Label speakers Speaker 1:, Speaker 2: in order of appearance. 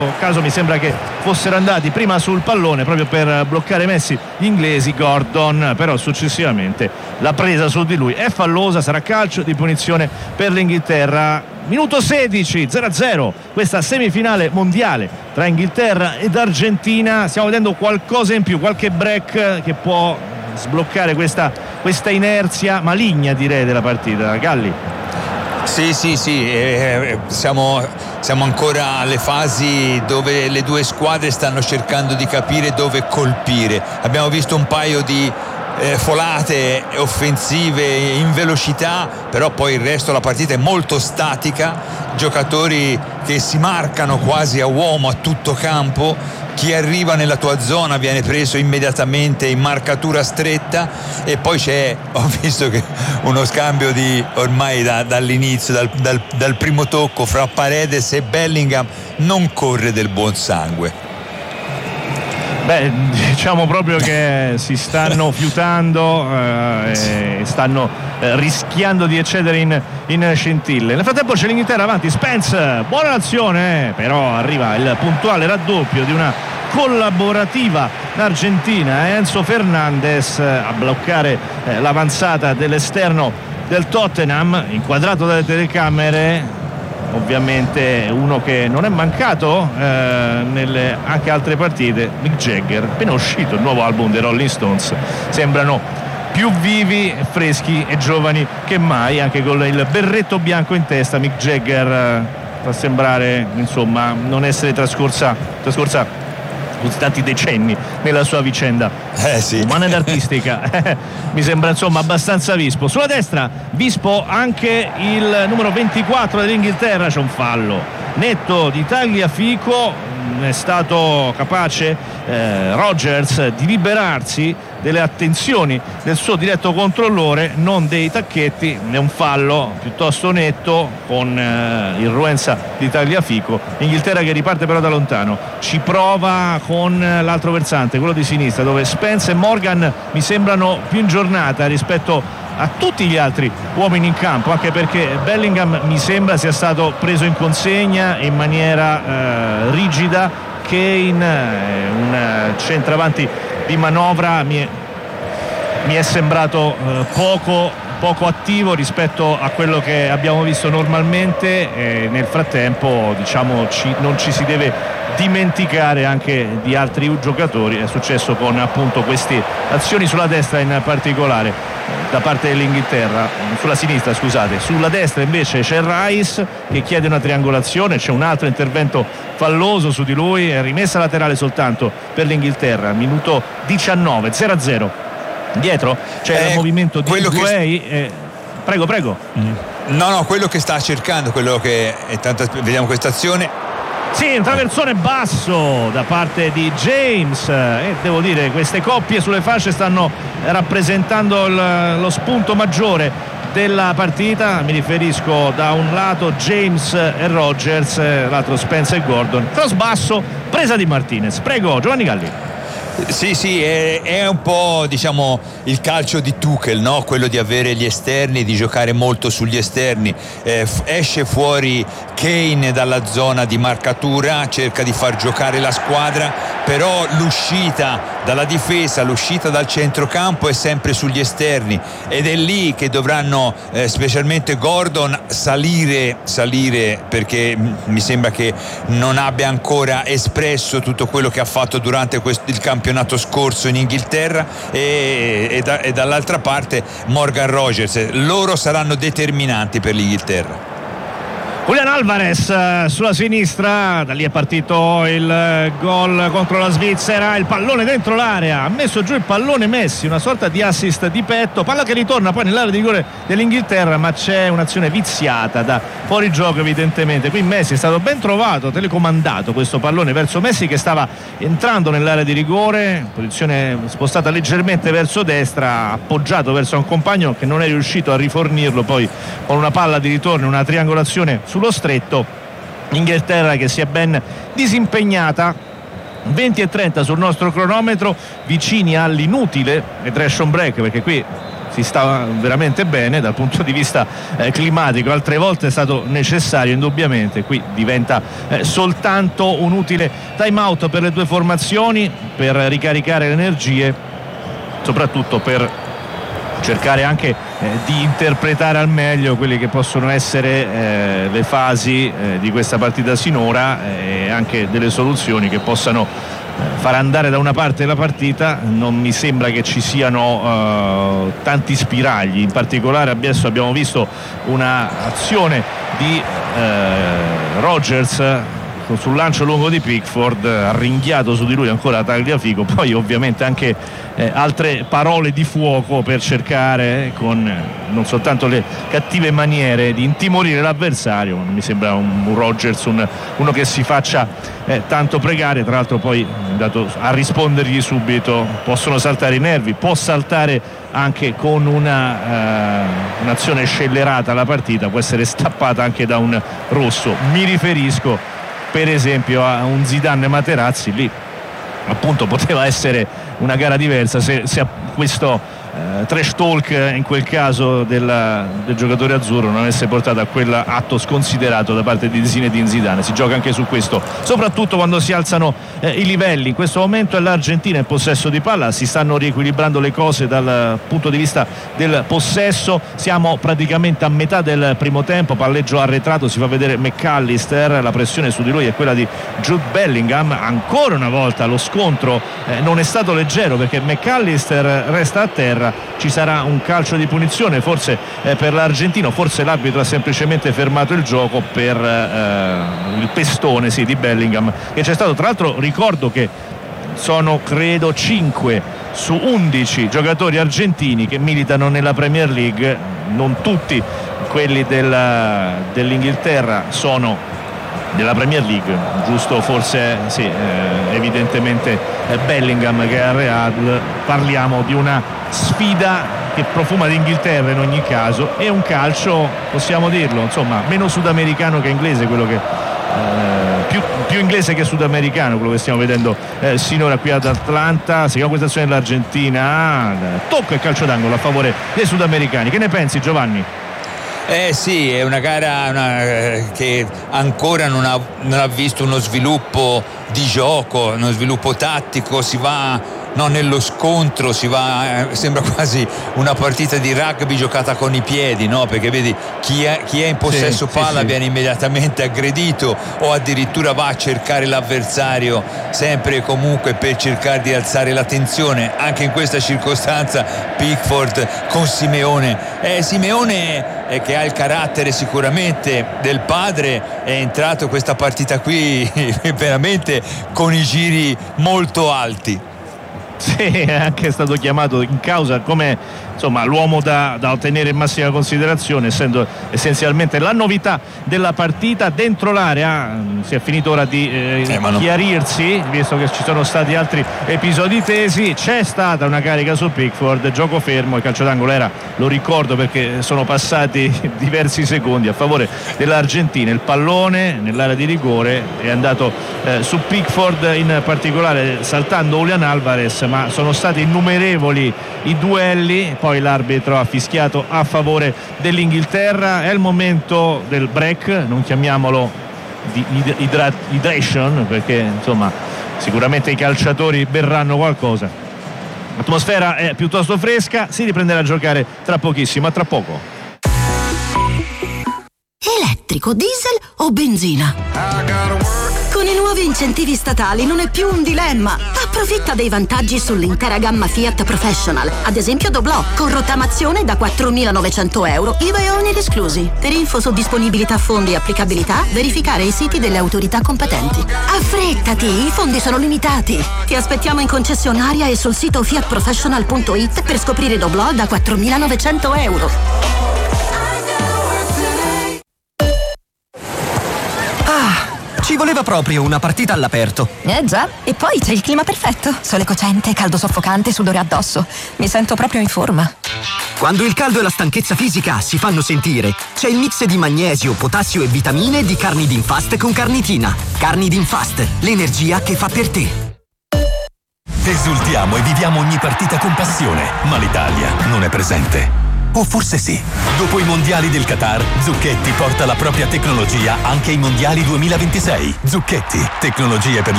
Speaker 1: caso mi sembra che fossero andati prima sul pallone proprio per bloccare Messi gli inglesi, Gordon, però successivamente la presa su di lui è fallosa, sarà calcio di punizione per l'Inghilterra. Minuto 16, 0-0 questa semifinale mondiale tra Inghilterra ed Argentina. Stiamo vedendo qualcosa in più, qualche break che può sbloccare questa inerzia maligna, direi, della partita. Galli.
Speaker 2: Sì, siamo ancora alle fasi dove le due squadre stanno cercando di capire dove colpire. Abbiamo visto un paio di folate offensive in velocità, però poi il resto della partita è molto statica, giocatori che si marcano quasi a uomo a tutto campo. Chi arriva nella tua zona viene preso immediatamente in marcatura stretta, e poi ho visto che uno scambio ormai dall'inizio, dal primo tocco fra Paredes e Bellingham non corre del buon sangue.
Speaker 1: Diciamo proprio che si stanno fiutando e stanno rischiando di eccedere in scintille. Nel frattempo c'è l'Inghilterra avanti, Spence, buona azione, però arriva il puntuale raddoppio di una collaborativa argentina, Enzo Fernandez a bloccare l'avanzata dell'esterno del Tottenham, inquadrato dalle telecamere. Ovviamente uno che non è mancato nelle anche altre partite, Mick Jagger, appena uscito il nuovo album dei Rolling Stones, sembrano più vivi, freschi e giovani che mai, anche con il berretto bianco in testa. Mick Jagger fa sembrare, insomma, non essere trascorsa così tanti decenni nella sua vicenda umana ed artistica. Mi sembra insomma abbastanza vispo. Sulla destra vispo anche il numero 24 dell'Inghilterra. C'è un fallo netto di Tagliafico, è stato capace Rodgers di liberarsi delle attenzioni del suo diretto controllore, non dei tacchetti. È un fallo piuttosto netto con irruenza di Tagliafico. Inghilterra che riparte però da lontano, ci prova con l'altro versante, quello di sinistra, dove Spence e Morgan mi sembrano più in giornata rispetto a tutti gli altri uomini in campo, anche perché Bellingham mi sembra sia stato preso in consegna in maniera rigida. Kane, un centravanti di manovra, mi è sembrato poco attivo rispetto a quello che abbiamo visto normalmente, e nel frattempo diciamo non ci si deve dimenticare anche di altri giocatori. È successo con appunto queste azioni sulla destra in particolare da parte dell'Inghilterra, sulla sinistra scusate. Sulla destra invece c'è Rice che chiede una triangolazione, c'è un altro intervento falloso su di lui, è rimessa laterale soltanto per l'Inghilterra. Minuto 19, 0-0. Dietro c'è il movimento di Guay. Prego.
Speaker 2: No, quello che sta cercando, intanto vediamo questa azione.
Speaker 1: Sì, un traversone basso da parte di James, e devo dire queste coppie sulle fasce stanno rappresentando lo spunto maggiore della partita. Mi riferisco da un lato James e Rodgers, l'altro Spence e Gordon. Cross basso, presa di Martinez. Prego, Giovanni Galli.
Speaker 2: Sì, è un po' diciamo il calcio di Tuchel, no? Quello di avere gli esterni, di giocare molto sugli esterni. Esce fuori Kane dalla zona di marcatura, cerca di far giocare la squadra, però l'uscita dalla difesa, l'uscita dal centrocampo è sempre sugli esterni, ed è lì che dovranno specialmente Gordon salire, perché mi sembra che non abbia ancora espresso tutto quello che ha fatto durante il campionato scorso in Inghilterra, e dall'altra parte Morgan Rogers. Loro saranno determinanti per l'Inghilterra.
Speaker 1: Julian Alvarez sulla sinistra, da lì è partito il gol contro la Svizzera, il pallone dentro l'area, ha messo giù il pallone Messi, una sorta di assist di petto, palla che ritorna poi nell'area di rigore dell'Inghilterra, ma c'è un'azione viziata da fuorigioco evidentemente. Qui Messi è stato ben trovato, telecomandato questo pallone verso Messi che stava entrando nell'area di rigore, posizione spostata leggermente verso destra, appoggiato verso un compagno che non è riuscito a rifornirlo poi con una palla di ritorno, una triangolazione sullo stretto. Inghilterra che si è ben disimpegnata. 20:30 sul nostro cronometro, vicini all'inutile e trash on break, perché qui si sta veramente bene dal punto di vista climatico. Altre volte è stato necessario indubbiamente, qui diventa soltanto un utile time out per le due formazioni, per ricaricare le energie, soprattutto per cercare anche di interpretare al meglio quelle che possono essere le fasi di questa partita sinora, e anche delle soluzioni che possano far andare da una parte la partita. Non mi sembra che ci siano tanti spiragli, in particolare adesso abbiamo visto una azione di Rodgers sul lancio lungo di Pickford, ha ringhiato su di lui ancora Tagliafico, poi ovviamente anche altre parole di fuoco per cercare, con non soltanto le cattive maniere, di intimorire l'avversario. Non mi sembra un Rodgers uno che si faccia tanto pregare, tra l'altro poi dato a rispondergli subito possono saltare i nervi, può saltare anche con un'azione scellerata la partita, può essere stappata anche da un rosso. Mi riferisco per esempio a un Zidane Materazzi, lì appunto poteva essere una gara diversa se questo trash talk in quel caso del giocatore azzurro non avesse portato a quell'atto sconsiderato da parte di Zinedine Zidane. Si gioca anche su questo, soprattutto quando si alzano i livelli. In questo momento è l'Argentina in possesso di palla, si stanno riequilibrando le cose dal punto di vista del possesso, siamo praticamente a metà del primo tempo, palleggio arretrato, si fa vedere McAllister, la pressione su di lui è quella di Jude Bellingham. Ancora una volta lo scontro non è stato leggero, perché McAllister resta a terra. Ci sarà un calcio di punizione forse per l'Argentino, forse l'arbitro ha semplicemente fermato il gioco per il pestone di Bellingham che c'è stato. Tra l'altro ricordo che sono credo 5 su 11 giocatori argentini che militano nella Premier League, non tutti quelli dell'Inghilterra sono della Premier League, giusto forse evidentemente Bellingham che è al Real. Parliamo di una sfida che profuma di Inghilterra in ogni caso, e un calcio, possiamo dirlo, insomma meno sudamericano che inglese, quello che più inglese che sudamericano quello che stiamo vedendo sinora qui ad Atlanta. Si chiama questa azione dell'Argentina, tocca il calcio d'angolo a favore dei sudamericani. Che ne pensi, Giovanni?
Speaker 2: Sì, è una gara che ancora non ha visto uno sviluppo di gioco, uno sviluppo tattico, si va nello scontro, sembra quasi una partita di rugby giocata con i piedi, no? Perché vedi chi è in possesso palla viene immediatamente aggredito, o addirittura va a cercare l'avversario sempre e comunque per cercare di alzare la tensione. Anche in questa circostanza Pickford con Simeone che ha il carattere sicuramente del padre, è entrato in questa partita qui veramente con i giri molto alti.
Speaker 1: Sì, è anche stato chiamato in causa come l'uomo da ottenere in massima considerazione, essendo essenzialmente la novità della partita dentro l'area. Si è finito ora di chiarirsi, visto che ci sono stati altri episodi tesi. C'è stata una carica su Pickford, gioco fermo, il calcio d'angolo era, lo ricordo perché sono passati diversi secondi, a favore dell'Argentina. Il pallone nell'area di rigore è andato su Pickford, in particolare saltando Julian Alvarez, ma sono stati innumerevoli i duelli. Poi l'arbitro ha fischiato a favore dell'Inghilterra. È il momento del break, non chiamiamolo di hydration, perché sicuramente i calciatori berranno qualcosa. L'atmosfera è piuttosto fresca, si riprenderà a giocare tra pochissimo. A tra poco.
Speaker 3: Elettrico, diesel o benzina? Con i nuovi incentivi statali non è più un dilemma. Approfitta dei vantaggi sull'intera gamma Fiat Professional, ad esempio Doblò, con rottamazione da 4.900 euro, IVA e oneri esclusi. Per info su disponibilità, fondi e applicabilità, verificare i siti delle autorità competenti. Affrettati, i fondi sono limitati. Ti aspettiamo in concessionaria e sul sito fiatprofessional.it per scoprire Doblò da 4.900 euro.
Speaker 4: Ci voleva proprio una partita all'aperto.
Speaker 5: Già, e poi c'è il clima perfetto. Sole cocente, caldo soffocante, sudore addosso. Mi sento proprio in forma.
Speaker 4: Quando il caldo e la stanchezza fisica si fanno sentire, c'è il mix di magnesio, potassio e vitamine di Carnidin Fast con carnitina. Carnidin Fast, l'energia che fa per te.
Speaker 6: Esultiamo e viviamo ogni partita con passione, ma l'Italia non è presente. O forse sì. Dopo i mondiali del Qatar, Zucchetti porta la propria tecnologia anche ai mondiali 2026. Zucchetti, tecnologie per